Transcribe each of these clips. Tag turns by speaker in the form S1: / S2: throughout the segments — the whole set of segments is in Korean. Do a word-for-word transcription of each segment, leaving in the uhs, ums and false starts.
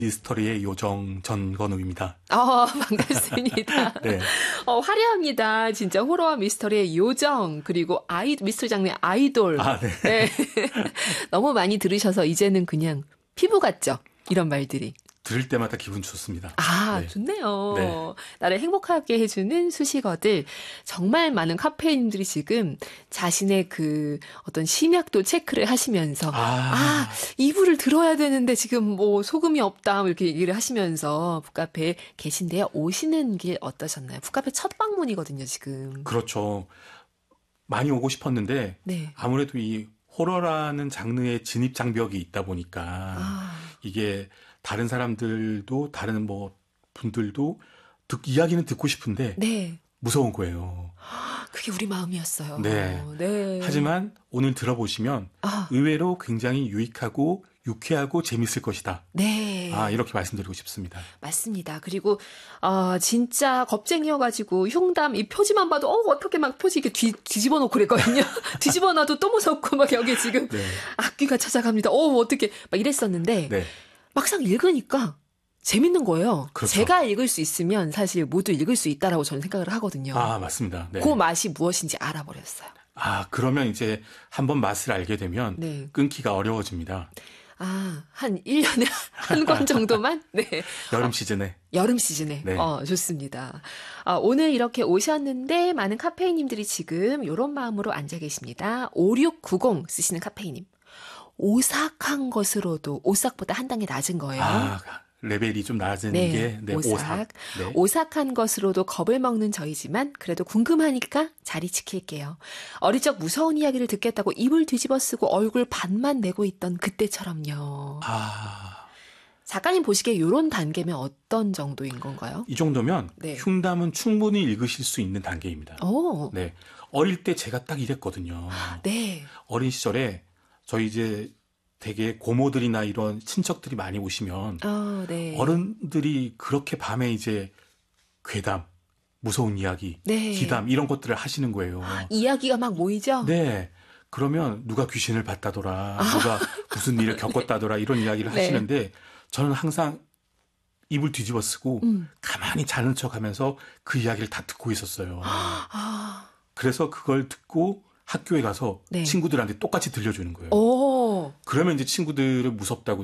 S1: 미스터리의 요정 전건우입니다.
S2: 어, 반갑습니다.
S1: 네.
S2: 어, 화려합니다. 진짜 호러와 미스터리의 요정, 그리고 아이, 미스터리 장르의 아이돌.
S1: 아, 네.
S2: 네. 너무 많이 들으셔서 이제는 그냥 피부 같죠? 이런 말들이.
S1: 들을 때마다 기분 좋습니다.
S2: 아,
S1: 네.
S2: 좋네요.
S1: 네.
S2: 나를 행복하게 해주는 수식어들. 정말 많은 카페인들이 지금 자신의 그 어떤 심약도 체크를 하시면서, 아, 아 이불을 들어야 되는데 지금 뭐 소금이 없다, 이렇게 얘기를 하시면서 북카페에 계신데요. 오시는 길 어떠셨나요? 북카페 첫 방문이거든요, 지금.
S1: 그렇죠. 많이 오고 싶었는데, 네. 아무래도 이 호러라는 장르의 진입 장벽이 있다 보니까, 아. 이게 다른 사람들도 다른 뭐 분들도 듣, 이야기는 듣고 싶은데 네. 무서운 거예요.
S2: 그게 우리 마음이었어요.
S1: 네. 네. 하지만 오늘 들어보시면 아. 의외로 굉장히 유익하고 유쾌하고 재밌을 것이다. 네. 아, 이렇게 말씀드리고 싶습니다.
S2: 맞습니다. 그리고 어, 진짜 겁쟁이여가지고 흉담 이 표지만 봐도 어 어떻게 막 표지 이렇게 뒤, 뒤집어 놓고 그랬거든요. 뒤집어 놔도 또 무섭고 막 여기 지금 네. 악귀가 찾아갑니다. 어 어떻게 막 이랬었는데. 네. 막상 읽으니까 재밌는 거예요. 그렇죠. 제가 읽을 수 있으면 사실 모두 읽을 수 있다라고 저는 생각을 하거든요.
S1: 아, 맞습니다. 네.
S2: 그 맛이 무엇인지 알아버렸어요.
S1: 아, 그러면 이제 한번 맛을 알게 되면 네. 끊기가 어려워집니다.
S2: 아, 한 일 년에 한 권 정도만? 네.
S1: 여름 시즌에.
S2: 어, 여름 시즌에. 네. 어, 좋습니다. 아, 오늘 이렇게 오셨는데 많은 카페인님들이 지금 이런 마음으로 앉아 계십니다. 오육구공 쓰시는 카페인님. 오삭한 것으로도 오삭보다 한 단계 낮은 거예요.
S1: 아, 레벨이 좀 낮은
S2: 네,
S1: 게 네, 오삭. 오삭.
S2: 네. 오삭한 것으로도 겁을 먹는 저희지만 그래도 궁금하니까 자리 지킬게요. 어릴 적 무서운 이야기를 듣겠다고 입을 뒤집어 쓰고 얼굴 반만 내고 있던 그때처럼요.
S1: 아.
S2: 작가님 보시기에 이런 단계면 어떤 정도인 건가요?
S1: 이 정도면 네. 흉담은 충분히 읽으실 수 있는 단계입니다.
S2: 오.
S1: 네. 어릴 때 제가 딱 이랬거든요.
S2: 네.
S1: 어린 시절에 저희 이제 되게 고모들이나 이런 친척들이 많이 오시면
S2: 어, 네.
S1: 어른들이 그렇게 밤에 이제 괴담, 무서운 이야기, 네. 기담 이런 것들을 하시는 거예요.
S2: 이야기가 막 모이죠?
S1: 네. 그러면 누가 귀신을 봤다더라, 아. 누가 무슨 일을 겪었다더라 이런 이야기를 네. 하시는데 저는 항상 입을 뒤집어 쓰고 음. 가만히 자는 척하면서 그 이야기를 다 듣고 있었어요.
S2: 아.
S1: 그래서 그걸 듣고 학교에 가서 네. 친구들한테 똑같이 들려주는 거예요.
S2: 오.
S1: 그러면 이제 친구들은 무섭다고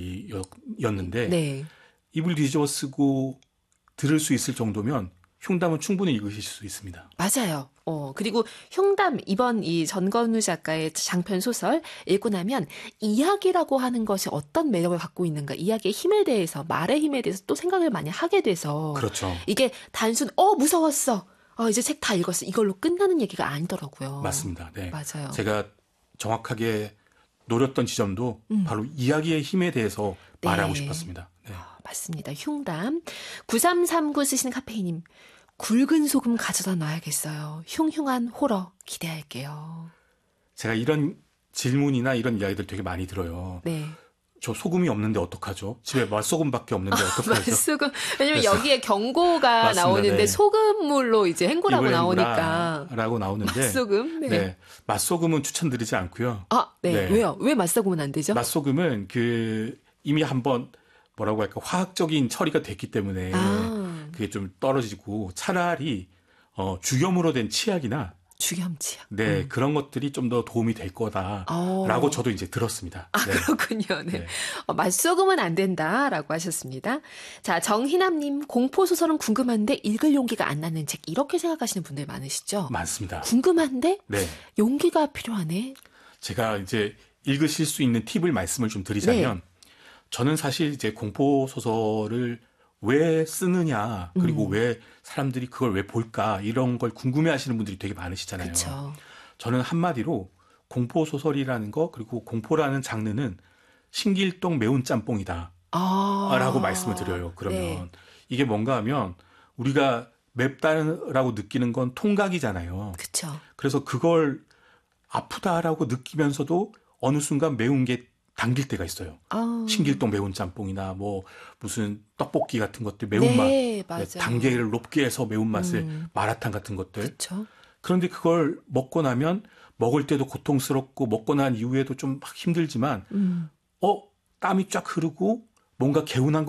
S1: 난리였는데
S2: 네.
S1: 입을 뒤집어 쓰고 들을 수 있을 정도면 흉담은 충분히 읽으실 수 있습니다.
S2: 맞아요. 어, 그리고 흉담, 이번 이 전건우 작가의 장편 소설 읽고 나면 이야기라고 하는 것이 어떤 매력을 갖고 있는가, 이야기의 힘에 대해서, 말의 힘에 대해서 또 생각을 많이 하게 돼서.
S1: 그렇죠.
S2: 이게 단순, 어, 무서웠어. 어, 이제 책 다 읽었어. 이걸로 끝나는 얘기가 아니더라고요.
S1: 맞습니다. 네.
S2: 맞아요.
S1: 제가 정확하게 노렸던 지점도 음. 바로 이야기의 힘에 대해서 네. 말하고 싶었습니다. 네.
S2: 아, 맞습니다. 흉담. 구삼삼구 쓰시는 카페이님. 굵은 소금 가져다 놔야겠어요. 흉흉한 호러 기대할게요.
S1: 제가 이런 질문이나 이런 이야기들 되게 많이 들어요.
S2: 네.
S1: 저 소금이 없는데 어떡하죠? 집에 맛소금밖에 없는데 어떡하죠?
S2: 맛소금. 왜냐면 여기에 경고가 맞습니다. 나오는데 네. 소금물로 이제 헹구라고 나오니까.
S1: 라고 나오는데.
S2: 맛소금? 네. 네.
S1: 맛소금은 추천드리지 않고요.
S2: 아, 네. 네. 왜요? 왜 맛소금은 안 되죠?
S1: 맛소금은 그 이미 한번 뭐라고 할까 화학적인 처리가 됐기 때문에 아. 그게 좀 떨어지고 차라리 어, 죽염으로 된 치약이나
S2: 죽염치약.
S1: 네, 음. 그런 것들이 좀 더 도움이 될 거다라고 오. 저도 이제 들었습니다.
S2: 아,
S1: 네.
S2: 그렇군요. 네.
S1: 네.
S2: 어, 맛소금은 안 된다라고 하셨습니다. 자, 정희남님, 공포소설은 궁금한데 읽을 용기가 안 나는 책. 이렇게 생각하시는 분들 많으시죠?
S1: 많습니다.
S2: 궁금한데
S1: 네.
S2: 용기가 필요하네.
S1: 제가 이제 읽으실 수 있는 팁을 말씀을 좀 드리자면 네. 저는 사실 이제 공포소설을 왜 쓰느냐, 그리고 음. 왜 사람들이 그걸 왜 볼까, 이런 걸 궁금해 하시는 분들이 되게 많으시잖아요.
S2: 그쵸.
S1: 저는 한마디로 공포소설이라는 거, 그리고 공포라는 장르는 신길동 매운 짬뽕이다. 아. 라고 말씀을 드려요. 그러면. 네. 이게 뭔가 하면 우리가 맵다라고 느끼는 건 통각이잖아요.
S2: 그쵸.
S1: 그래서 그걸 아프다라고 느끼면서도 어느 순간 매운 게 당길 때가 있어요.
S2: 아.
S1: 신길동 매운 짬뽕이나 뭐 무슨 떡볶이 같은 것들 매운맛,
S2: 네, 맞아요.
S1: 단계를 높게 해서 매운맛을
S2: 음.
S1: 마라탕 같은 것들.
S2: 그쵸.
S1: 그런데 그걸 먹고 나면 먹을 때도 고통스럽고 먹고 난 이후에도 좀 막 힘들지만
S2: 음.
S1: 어 땀이 쫙 흐르고 뭔가 개운한